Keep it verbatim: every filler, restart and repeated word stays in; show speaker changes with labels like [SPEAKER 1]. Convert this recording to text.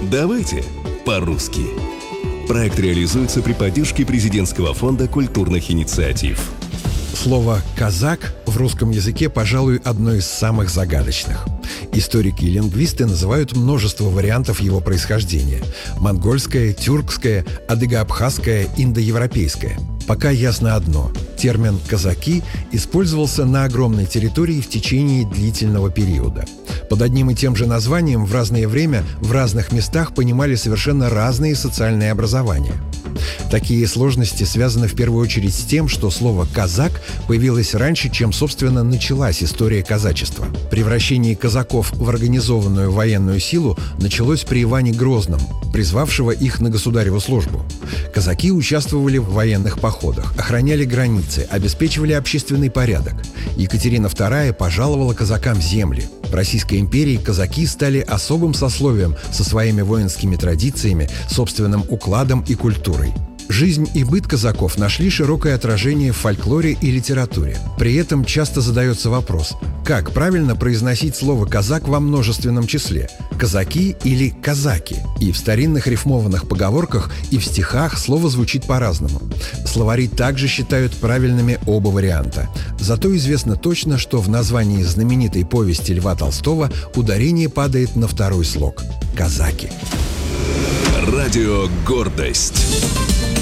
[SPEAKER 1] Давайте по-русски. Проект реализуется при поддержке Президентского фонда культурных инициатив.
[SPEAKER 2] Слово «казак» в русском языке, пожалуй, одно из самых загадочных. Историки и лингвисты называют множество вариантов его происхождения – монгольское, тюркское, адыго-абхазское, индоевропейское. Пока ясно одно – термин «казаки» использовался на огромной территории в течение длительного периода. Под одним и тем же названием в разное время в разных местах понимали совершенно разные социальные образования. Такие сложности связаны в первую очередь с тем, что слово «казак» появилось раньше, чем, собственно, началась история казачества. Превращение казаков в организованную военную силу началось при Иване Грозном, призвавшего их на государеву службу. Казаки участвовали в военных походах, охраняли границы, обеспечивали общественный порядок. Екатерина вторая пожаловала казакам земли. В Российской империи казаки стали особым сословием со своими воинскими традициями, собственным укладом и культурой. Жизнь и быт казаков нашли широкое отражение в фольклоре и литературе. При этом часто задается вопрос, как правильно произносить слово «казак» во множественном числе – «казаки» или «казаки». И в старинных рифмованных поговорках, и в стихах слово звучит по-разному. Словари также считают правильными оба варианта. Зато известно точно, что в названии знаменитой повести Льва Толстого ударение падает на второй слог – «казаки».
[SPEAKER 1] Радио «Гордость».